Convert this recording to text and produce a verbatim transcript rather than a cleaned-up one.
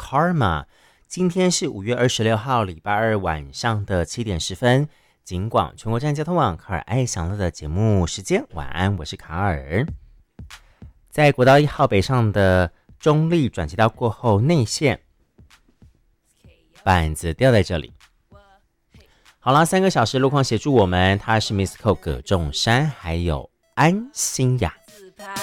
Karma。今天是五月二十六号，礼拜二晚上的七点十分，警广全国站交通网卡尔爱享乐的节目时间。晚安，我是卡尔。在国道一号北上的中立转接道过后，内线板子掉在这里。好了，三个小时路况协助我们，他是 Miss Ko 葛仲山，还有安心雅。